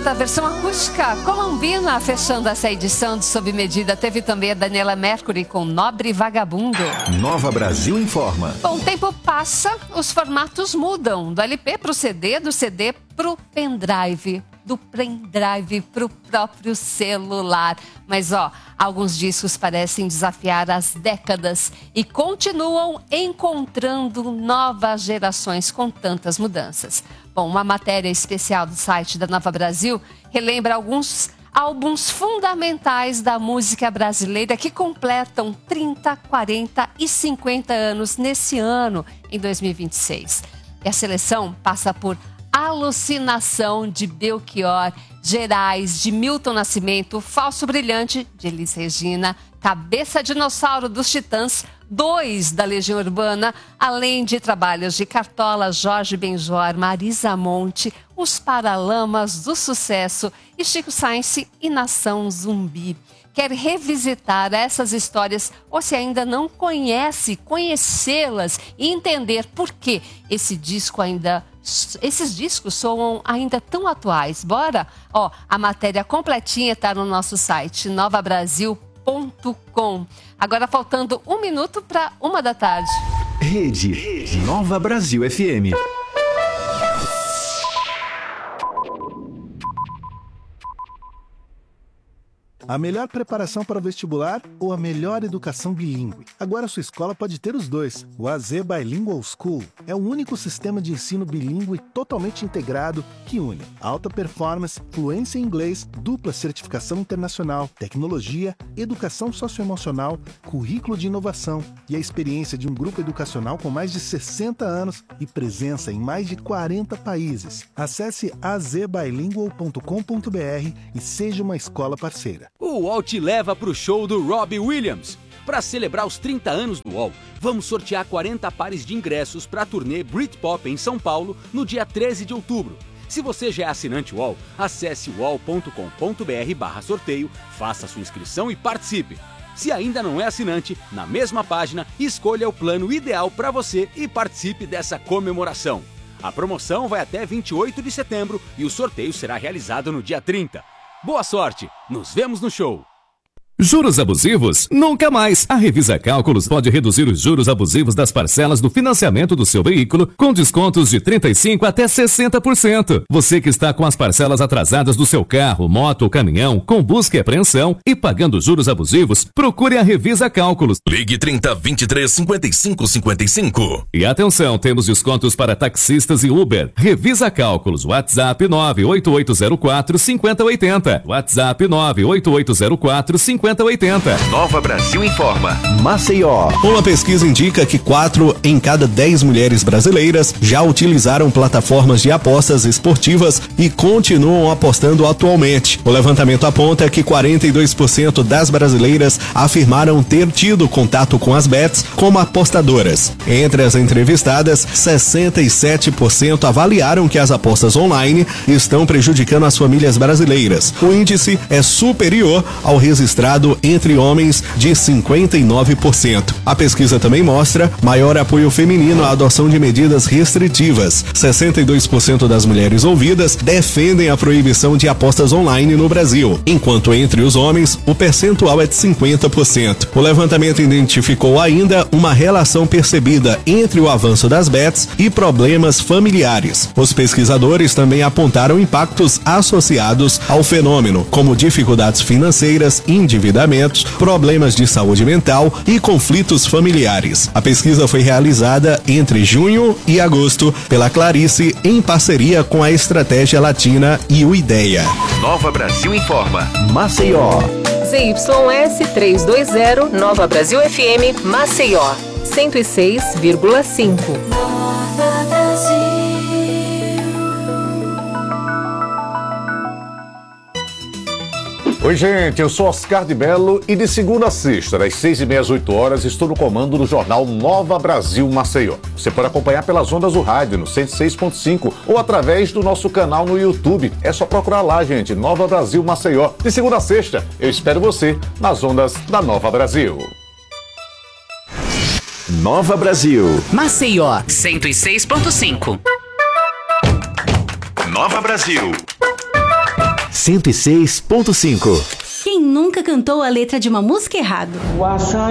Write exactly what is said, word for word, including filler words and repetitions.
Gata, versão acústica colombina, fechando essa edição de Sob Medida. Teve também a Daniela Mercury com Nobre Vagabundo. Nova Brasil informa. Bom, o tempo passa, os formatos mudam. Do L P pro C D, do C D pro pendrive, do pendrive pro próprio celular. Mas, ó, alguns discos parecem desafiar as décadas e continuam encontrando novas gerações com tantas mudanças. Bom, uma matéria especial do site da Nova Brasil relembra alguns álbuns fundamentais da música brasileira que completam trinta, quarenta e cinquenta anos nesse ano, em dois mil e vinte e seis. E a seleção passa por Alucinação, de Belchior, Gerais, de Milton Nascimento, Falso Brilhante, de Elis Regina, Cabeça Dinossauro, dos Titãs, Dois, da Legião Urbana, além de trabalhos de Cartola, Jorge Benjor, Marisa Monte, Os Paralamas do Sucesso e Chico Science e Nação Zumbi. Quer revisitar essas histórias ou se ainda não conhece, conhecê-las e entender por que esse disco ainda, esses discos soam ainda tão atuais? Bora? Ó, a matéria completinha está no nosso site nova brasil ponto com. Agora faltando um minuto para uma da tarde. Rede, Rede Nova Brasil F M. A melhor preparação para o vestibular ou a melhor educação bilíngue? Agora sua escola pode ter os dois. O A Z Bilingual School é o único sistema de ensino bilíngue totalmente integrado que une alta performance, fluência em inglês, dupla certificação internacional, tecnologia, educação socioemocional, currículo de inovação e a experiência de um grupo educacional com mais de sessenta anos e presença em mais de quarenta países. Acesse a z bilingual ponto com ponto b r e seja uma escola parceira. O U O L te leva para o show do Robbie Williams. Para celebrar os trinta anos do U O L, vamos sortear quarenta pares de ingressos para a turnê Britpop em São Paulo no dia treze de outubro. Se você já é assinante U O L, acesse u o l ponto com ponto b r barra sorteio, faça sua inscrição e participe. Se ainda não é assinante, na mesma página, escolha o plano ideal para você e participe dessa comemoração. A promoção vai até vinte e oito de setembro e o sorteio será realizado no dia trinta. Boa sorte! Nos vemos no show! Juros abusivos? Nunca mais! A Revisa Cálculos pode reduzir os juros abusivos das parcelas do financiamento do seu veículo com descontos de trinta e cinco por cento até sessenta por cento. Você que está com as parcelas atrasadas do seu carro, moto ou caminhão, com busca e apreensão e pagando juros abusivos, procure a Revisa Cálculos. Ligue trinta, vinte e três, cinquenta e cinco, cinquenta e cinco. E atenção, temos descontos para taxistas e Uber. Revisa Cálculos, WhatsApp nove oito oito zero quatro, cinco zero oito zero. WhatsApp nove oito oito zero quatro, cinco zero oito zero. Nova Brasil informa. Maceió. Uma pesquisa indica que quatro em cada dez mulheres brasileiras já utilizaram plataformas de apostas esportivas e continuam apostando atualmente. O levantamento aponta que quarenta e dois por cento das brasileiras afirmaram ter tido contato com as bets como apostadoras. Entre as entrevistadas, sessenta e sete por cento avaliaram que as apostas online estão prejudicando as famílias brasileiras. O índice é superior ao registrado entre homens de cinquenta e nove por cento. A pesquisa também mostra maior apoio feminino à adoção de medidas restritivas. sessenta e dois por cento das mulheres ouvidas defendem a proibição de apostas online no Brasil, enquanto entre os homens o percentual é de cinquenta por cento. O levantamento identificou ainda uma relação percebida entre o avanço das bets e problemas familiares. Os pesquisadores também apontaram impactos associados ao fenômeno, como dificuldades financeiras, endividamentos, problemas de saúde mental e conflitos familiares. A pesquisa foi realizada entre junho e agosto pela Clarice em parceria com a Estratégia Latina e o IDEA. Nova Brasil informa. Maceió. Z Y S trezentos e vinte, Nova Brasil F M, Maceió, cento e seis vírgula cinco. Oi, gente, eu sou Oscar de Mello e de segunda a sexta, das seis e meia às oito horas, estou no comando do jornal Nova Brasil Maceió. Você pode acompanhar pelas ondas do rádio no cento e seis ponto cinco ou através do nosso canal no YouTube. É só procurar lá, gente, Nova Brasil Maceió. De segunda a sexta, eu espero você nas ondas da Nova Brasil. Nova Brasil. Maceió, cento e seis ponto cinco. Nova Brasil. cento e seis ponto cinco. Quem nunca cantou a letra de uma música errado? O açaí